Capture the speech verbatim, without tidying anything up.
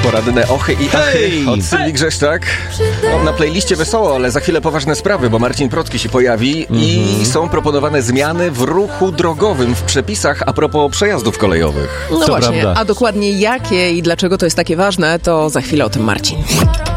Poradne ochy i achy od Sylwii Grzeszczak. No, na playliście wesoło, ale za chwilę poważne sprawy, bo Marcin Procki się pojawi mm-hmm. i są proponowane zmiany w ruchu drogowym, w przepisach a propos przejazdów kolejowych. No to właśnie, prawda. A dokładnie jakie i dlaczego to jest takie ważne, to za chwilę o tym Marcin.